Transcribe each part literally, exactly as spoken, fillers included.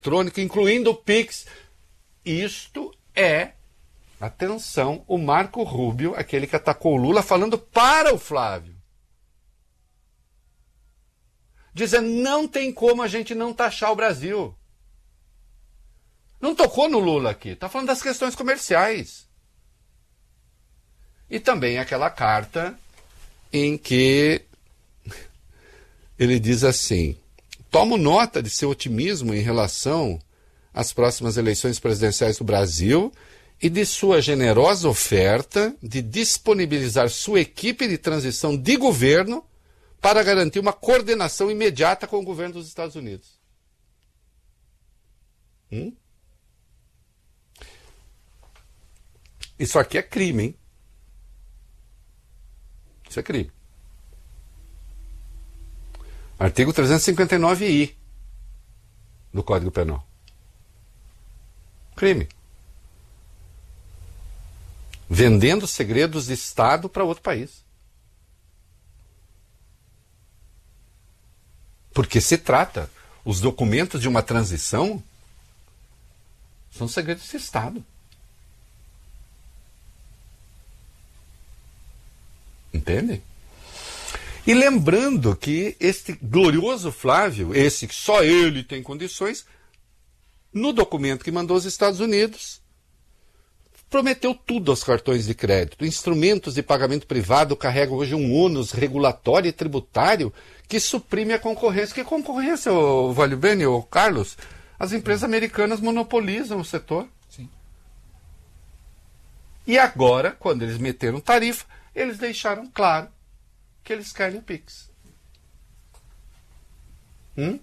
eletrônico, incluindo o Pix. Isto é, atenção, o Marco Rubio, aquele que atacou o Lula, falando para o Flávio. Dizendo, não tem como a gente não taxar o Brasil. Não tocou no Lula aqui, está falando das questões comerciais. E também aquela carta em que ele diz assim, tomo nota de seu otimismo em relação às próximas eleições presidenciais do Brasil e de sua generosa oferta de disponibilizar sua equipe de transição de governo para garantir uma coordenação imediata com o governo dos Estados Unidos. Hum? Isso aqui é crime, hein? Isso é crime. Artigo trezentos e cinquenta e nove I do Código Penal. Crime. Vendendo segredos de Estado para outro país. Porque se trata, os documentos de uma transição são segredos de Estado. Entende? E lembrando que este glorioso Flávio, esse que só ele tem condições, no documento que mandou aos Estados Unidos, prometeu tudo aos cartões de crédito. Instrumentos de pagamento privado carregam hoje um ônus regulatório e tributário que suprime a concorrência. Que concorrência, o Vale Bene, o Carlos? As empresas americanas monopolizam o setor. Sim. E agora, quando eles meteram tarifa, eles deixaram claro que eles querem o Pix. Hum?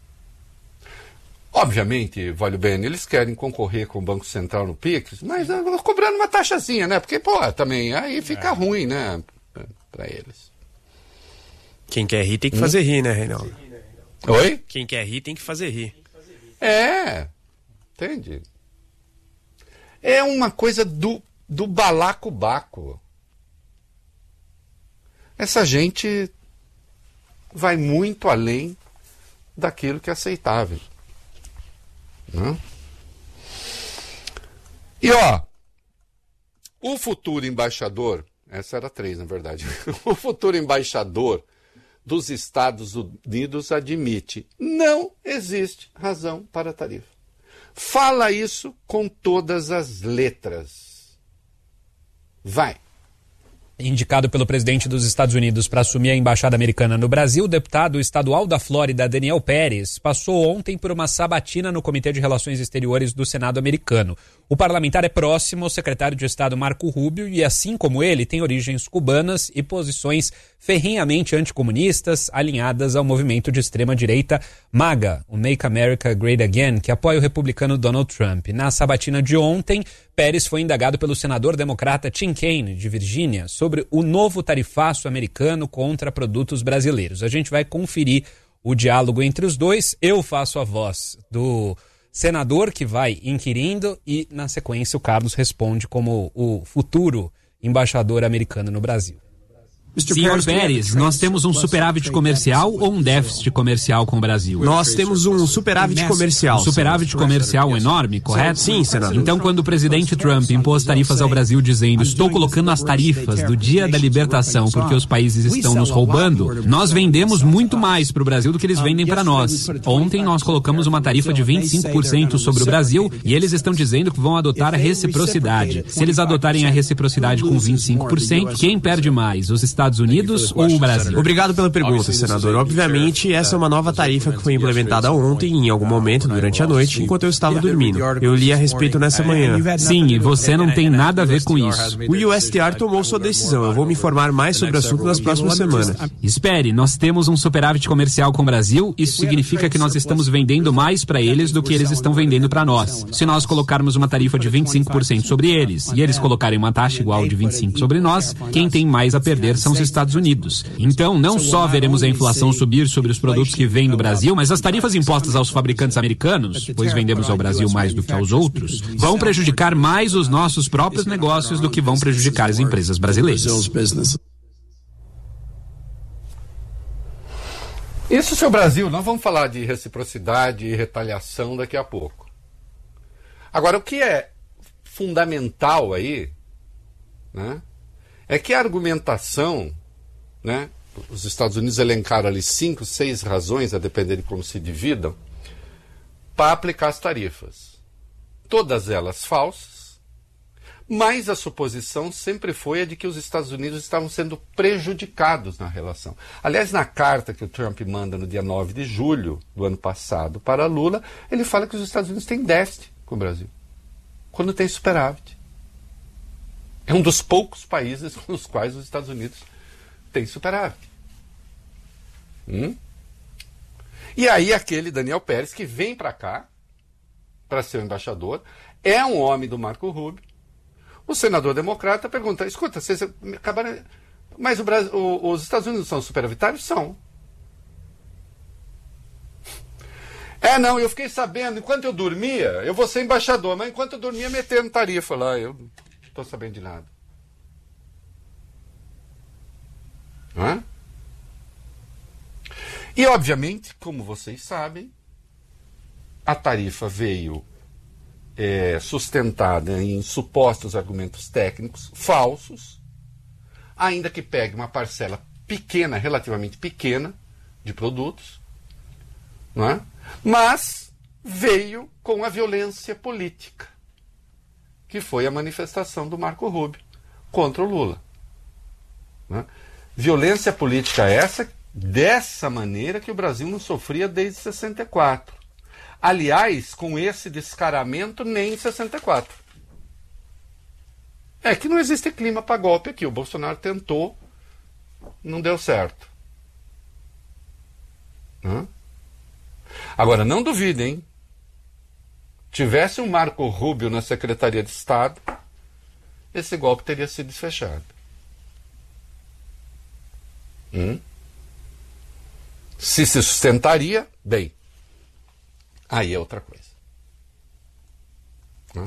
Obviamente, Vale Bene, eles querem concorrer com o Banco Central no Pix, mas uh, cobrando uma taxazinha, né? Porque, pô, também aí fica é. ruim, né? Para eles. Quem quer rir tem que hum? fazer rir, né, Reinaldo? Oi? Quem quer rir tem que fazer rir. É, entende? É uma coisa do, do balacobaco. Essa gente vai muito além daquilo que é aceitável. Né? E ó, o futuro embaixador, essa era três na verdade, o futuro embaixador dos Estados Unidos admite, não existe razão para a tarifa. Fala isso com todas as letras. Vai. Indicado pelo presidente dos Estados Unidos para assumir a embaixada americana no Brasil, o deputado estadual da Flórida, Daniel Pérez, passou ontem por uma sabatina no Comitê de Relações Exteriores do Senado americano. O parlamentar é próximo ao secretário de Estado Marco Rubio e, assim como ele, tem origens cubanas e posições ferrenhamente anticomunistas alinhadas ao movimento de extrema-direita MAGA, o Make America Great Again, que apoia o republicano Donald Trump. Na sabatina de ontem, Pérez foi indagado pelo senador democrata Tim Kaine, de Virgínia, sobre o novo tarifaço americano contra produtos brasileiros. A gente vai conferir o diálogo entre os dois. Eu faço a voz do senador que vai inquirindo e, na sequência, o Carlos responde como o futuro embaixador americano no Brasil. Senhor Pérez, nós temos um superávit comercial ou um déficit comercial com o Brasil? Nós temos um superávit comercial. Um superávit comercial enorme, correto? Sim, senador. Então, quando o presidente Trump impôs tarifas ao Brasil dizendo estou colocando as tarifas do dia da libertação porque os países estão nos roubando, nós vendemos muito mais para o Brasil do que eles vendem para nós. Ontem nós colocamos uma tarifa de vinte e cinco por cento sobre o Brasil e eles estão dizendo que vão adotar a reciprocidade. Se eles adotarem a reciprocidade com vinte e cinco por cento, quem perde mais? Os Estados Estados Unidos ou o Brasil? Obrigado pela pergunta, senador. Obviamente, essa é uma nova tarifa que foi implementada ontem, em algum momento, durante a noite, enquanto eu estava dormindo. Eu li a respeito nessa manhã. Sim, e você não tem nada a ver com isso. O U S T R tomou sua decisão. Eu vou me informar mais sobre o assunto nas próximas semanas. Espere, nós temos um superávit comercial com o Brasil. Isso significa que nós estamos vendendo mais para eles do que eles estão vendendo para nós. Se nós colocarmos uma tarifa de vinte e cinco por cento sobre eles e eles colocarem uma taxa igual de vinte e cinco por cento sobre nós, quem tem mais a perder são os Estados Unidos. Então, não só veremos a inflação subir sobre os produtos que vêm do Brasil, mas as tarifas impostas aos fabricantes americanos, pois vendemos ao Brasil mais do que aos outros, vão prejudicar mais os nossos próprios negócios do que vão prejudicar as empresas brasileiras. Isso, seu Brasil, nós vamos falar de reciprocidade e retaliação daqui a pouco. Agora, o que é fundamental aí, né, é que a argumentação, né, os Estados Unidos elencaram ali cinco, seis razões, a depender de como se dividam, para aplicar as tarifas. Todas elas falsas, mas a suposição sempre foi a de que os Estados Unidos estavam sendo prejudicados na relação. Aliás, na carta que o Trump manda no dia nove de julho do ano passado para Lula, ele fala que os Estados Unidos têm déficit com o Brasil, quando tem superávit. É um dos poucos países com os quais os Estados Unidos têm superávit. Hum? E aí aquele Daniel Pérez, que vem para cá, para ser o embaixador, é um homem do Marco Rubio. O senador democrata pergunta, escuta, vocês acabaram... Mas o Brasil, o, os Estados Unidos são superavitários? São. É, não, eu fiquei sabendo, enquanto eu dormia, eu vou ser embaixador, mas enquanto eu dormia, metendo tarifa lá, eu não estou sabendo de nada. Não é? E, obviamente, como vocês sabem, a tarifa veio é, sustentada em supostos argumentos técnicos falsos, ainda que pegue uma parcela pequena, relativamente pequena, de produtos, não é? Mas veio com a violência política, que foi a manifestação do Marco Rubio contra o Lula. Não é? Violência política essa, dessa maneira que o Brasil não sofria desde sessenta e quatro. Aliás, com esse descaramento nem em sessenta e quatro. É que não existe clima para golpe aqui. O Bolsonaro tentou, não deu certo. Hã? Agora, não duvidem, tivesse um Marco Rubio na Secretaria de Estado, esse golpe teria sido desfechado. Hum? Se se sustentaria, bem, aí é outra coisa. Hum?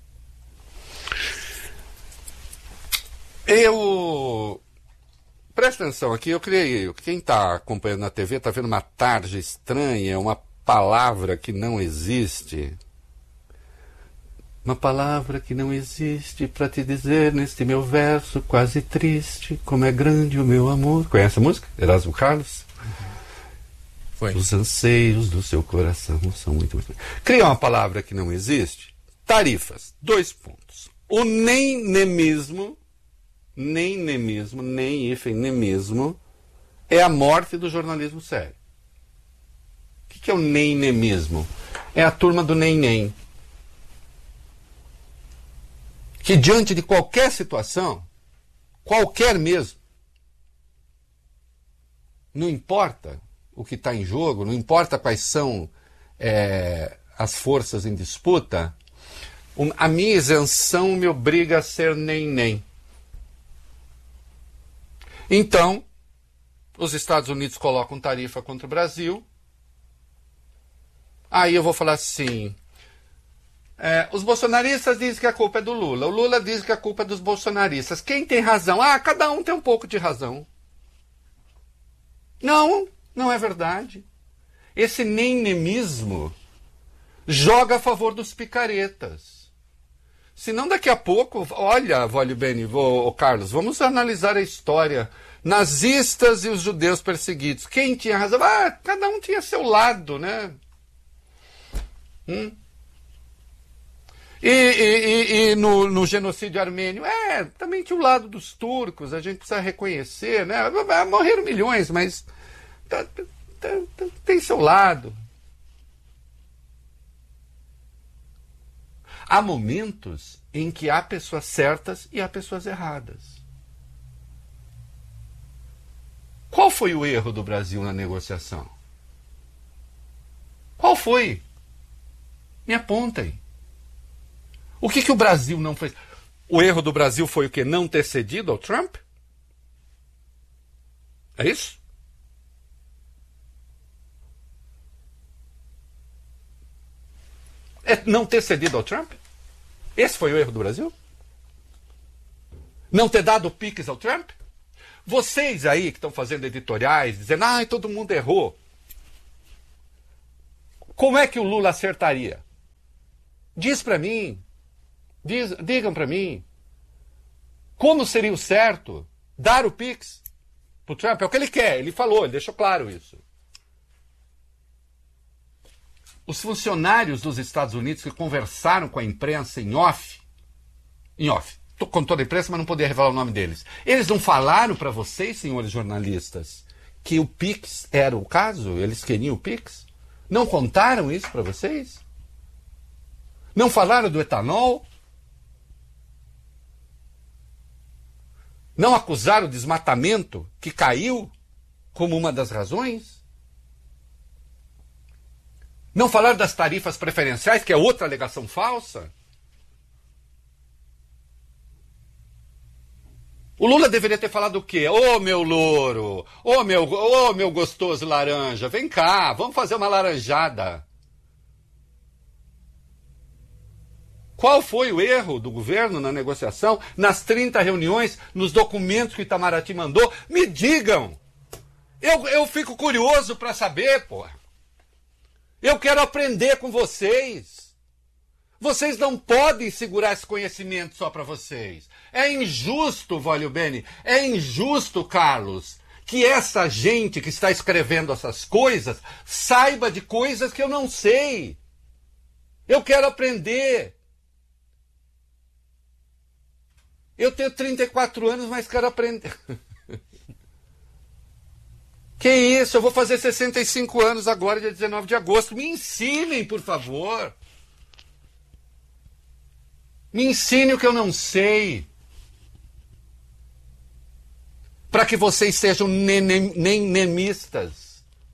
Eu... Presta atenção aqui, eu criei... Quem está acompanhando na T V está vendo uma tarja estranha, uma palavra que não existe. Uma palavra que não existe para te dizer neste meu verso quase triste, como é grande o meu amor. Conhece a música? Erasmo Carlos? Foi. Os anseios do seu coração são muito... muito... Cria uma palavra que não existe. Tarifas. Dois pontos. O nem nem mesmo, nem nem mesmo, nem hífen nem mesmo, é a morte do jornalismo sério. O que, que é o nem nem mesmo? É a turma do nem nem. Que diante de qualquer situação, qualquer mesmo, não importa o que está em jogo, não importa quais são é, as forças em disputa, um, a minha isenção me obriga a ser nem nem. Então, os Estados Unidos colocam tarifa contra o Brasil, aí eu vou falar assim... É, os bolsonaristas dizem que a culpa é do Lula. O Lula diz que a culpa é dos bolsonaristas. Quem tem razão? Ah, cada um tem um pouco de razão. Não, não é verdade. Esse nenemismo joga a favor dos picaretas. Senão daqui a pouco, olha, Vólio Beni, ô Carlos, vamos analisar a história. Nazistas e os judeus perseguidos. Quem tinha razão? Ah, cada um tinha seu lado, né? Hum? E, e, e no, no genocídio armênio, é, também tinha o lado dos turcos, a gente precisa reconhecer, né? Morreram milhões, mas tá, tá, tá, tem seu lado. Há momentos em que há pessoas certas e há pessoas erradas. Qual foi o erro do Brasil na negociação? Qual foi? Me apontem. O que, que o Brasil não fez? O erro do Brasil foi o quê? Não ter cedido ao Trump? É isso? É não ter cedido ao Trump? Esse foi o erro do Brasil? Não ter dado piques ao Trump? Vocês aí que estão fazendo editoriais, dizendo, ah, todo mundo errou. Como é que o Lula acertaria? Diz para mim. Diz, digam para mim. Como seria o certo dar o Pix pro Trump? É o que ele quer, ele falou, ele deixou claro isso. Os funcionários dos Estados Unidos que conversaram com a imprensa em off, em off, com toda a imprensa, mas não podia revelar o nome deles. Eles não falaram para vocês, senhores jornalistas, que o Pix era o caso? Eles queriam o Pix? Não contaram isso para vocês? Não falaram do etanol? Não acusaram o desmatamento que caiu como uma das razões? Não falaram das tarifas preferenciais, que é outra alegação falsa? O Lula deveria ter falado o quê? Ô, meu louro, ô, meu, ô, meu gostoso laranja, vem cá, vamos fazer uma laranjada. Qual foi o erro do governo na negociação, nas trinta reuniões, nos documentos que o Itamaraty mandou? Me digam! Eu, eu fico curioso para saber, pô. Eu quero aprender com vocês. Vocês não podem segurar esse conhecimento só para vocês. É injusto, Voglio Bene, é injusto, Carlos, que essa gente que está escrevendo essas coisas saiba de coisas que eu não sei. Eu quero aprender. Eu tenho trinta e quatro anos, mas quero aprender. Que isso? Eu vou fazer sessenta e cinco anos agora, dia dezenove de agosto. Me ensinem, por favor. Me ensine o que eu não sei. Para que vocês sejam nenemistas.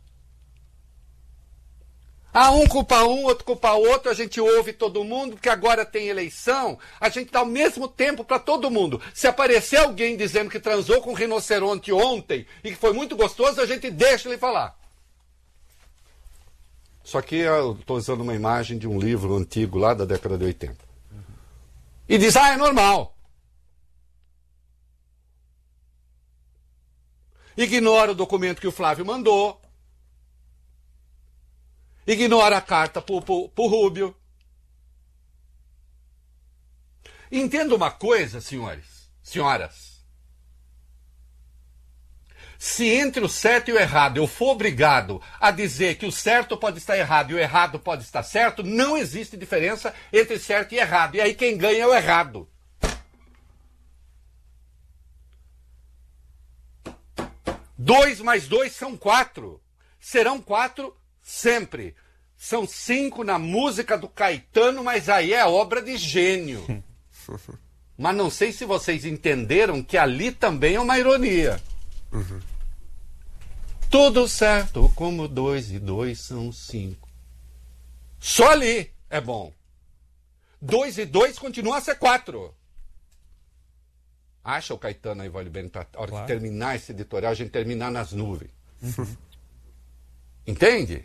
Ah, um culpa um, outro culpa outro, a gente ouve todo mundo, porque agora tem eleição, a gente dá o mesmo tempo para todo mundo. Se aparecer alguém dizendo que transou com um rinoceronte ontem e que foi muito gostoso, a gente deixa ele falar. Só que eu estou usando uma imagem de um livro antigo lá da década de oitenta. E diz, ah, é normal. Ignora o documento que o Flávio mandou. Ignora a carta para o Rubio. Entenda uma coisa, senhores, senhoras. Se entre o certo e o errado eu for obrigado a dizer que o certo pode estar errado e o errado pode estar certo, não existe diferença entre certo e errado. E aí quem ganha é o errado. Dois mais dois são quatro. Serão quatro sempre. São cinco na música do Caetano, mas aí é obra de gênio. Mas não sei se vocês entenderam que ali também é uma ironia. Uhum. Tudo certo, como dois e dois são cinco. Só ali é bom. Dois e dois continua a ser quatro. Acha o Caetano aí, Voglio Bene, para a hora claro. de terminar esse editorial, a gente terminar nas nuvens. Uhum. Entende?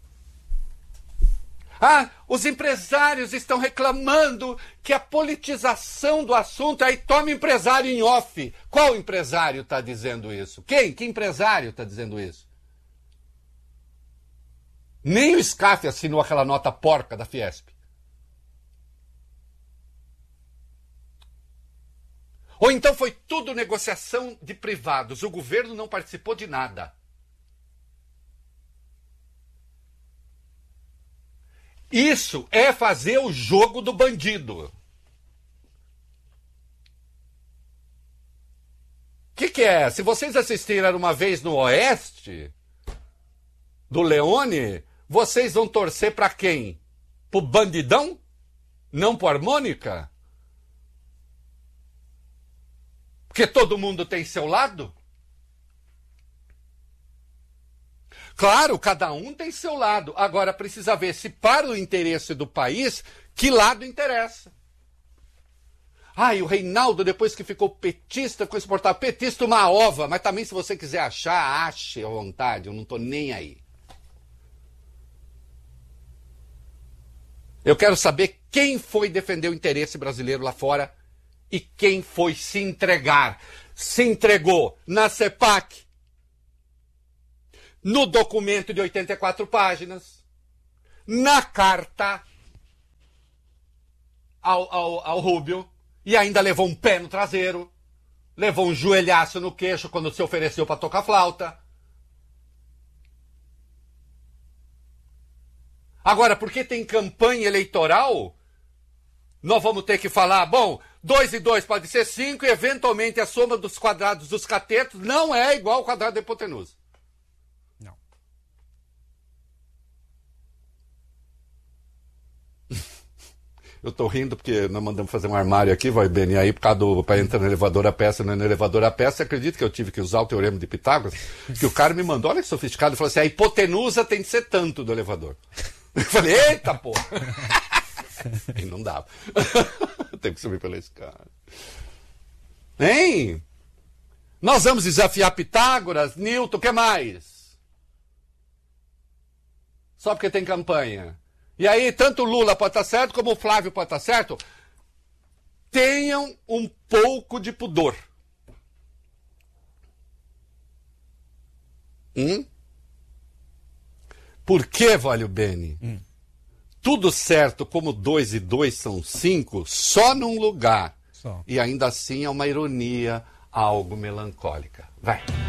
Ah, os empresários estão reclamando que a politização do assunto... Aí toma empresário em off. Qual empresário está dizendo isso? Quem? Que empresário está dizendo isso? Nem o SCAF assinou aquela nota porca da Fiesp. Ou então foi tudo negociação de privados. O governo não participou de nada. Isso é fazer o jogo do bandido. O que, que é? Se vocês assistiram uma vez no Oeste, do Leone, vocês vão torcer para quem? Pro bandidão? Não pro harmônica? Porque todo mundo tem seu lado? Claro, cada um tem seu lado. Agora precisa ver se para o interesse do país, que lado interessa. Ah, e o Reinaldo, depois que ficou petista, ficou exportado. Petista uma ova, mas também se você quiser achar, ache à vontade, eu não estou nem aí. Eu quero saber quem foi defender o interesse brasileiro lá fora e quem foi se entregar. Se entregou na CEPAC, no documento de oitenta e quatro páginas, na carta ao, ao, ao Rubio e ainda levou um pé no traseiro, levou um joelhaço no queixo quando se ofereceu para tocar flauta. Agora, porque tem campanha eleitoral, nós vamos ter que falar, bom, dois e dois pode ser cinco e eventualmente a soma dos quadrados dos catetos não é igual ao quadrado da hipotenusa. Não. Eu tô rindo porque nós mandamos fazer um armário aqui, vai bem, e aí por causa do, para entrar no elevador a peça, não é no elevador a peça, você acredita que eu tive que usar o teorema de Pitágoras? Que o cara me mandou, olha que sofisticado, ele falou assim, a hipotenusa tem de ser tanto do elevador. Eu falei, eita, pô! E não dava. Tem que subir pela escada. Hein? Nós vamos desafiar Pitágoras, Newton, o que mais? Só porque tem campanha. E aí, tanto o Lula pode estar certo, como o Flávio pode estar certo. Tenham um pouco de pudor. Hum? Por que, Valio Bene? Hum. Tudo certo, como dois e dois são cinco, só num lugar. Só. E ainda assim é uma ironia, algo melancólica. Vai.